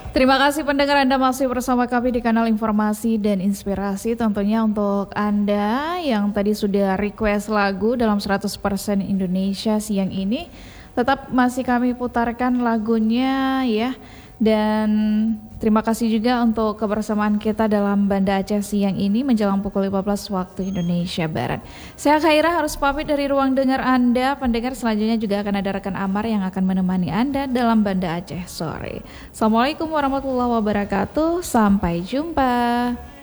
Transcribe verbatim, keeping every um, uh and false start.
Terima kasih pendengar, Anda masih bersama kami di kanal Informasi dan Inspirasi. Tentunya untuk Anda yang tadi sudah request lagu dalam seratus persen Indonesia siang ini, tetap masih kami putarkan lagunya ya. Dan terima kasih juga untuk kebersamaan kita dalam Banda Aceh siang ini menjelang pukul lima belas waktu Indonesia Barat. Saya Khaira harus pamit dari ruang dengar Anda. Pendengar, selanjutnya juga akan ada rekan Amar yang akan menemani Anda dalam Banda Aceh sore. Assalamualaikum warahmatullahi wabarakatuh. Sampai jumpa.